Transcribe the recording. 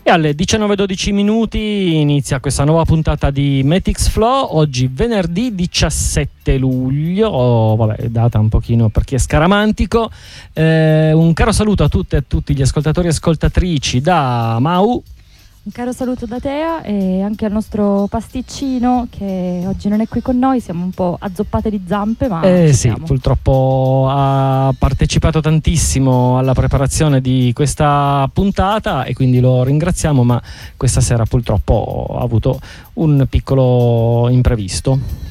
E alle 19:12 minuti inizia questa nuova puntata di Matix Flow, oggi venerdì 17 luglio, data un pochino per chi è scaramantico. Un caro saluto a tutte e a tutti gli ascoltatori e ascoltatrici da Mau. Un caro saluto da Tea e anche al nostro pasticcino che oggi non è qui con noi, siamo un po' azzoppate di zampe, ma sì, purtroppo ha partecipato tantissimo alla preparazione di questa puntata e quindi lo ringraziamo, ma questa sera purtroppo ha avuto un piccolo imprevisto.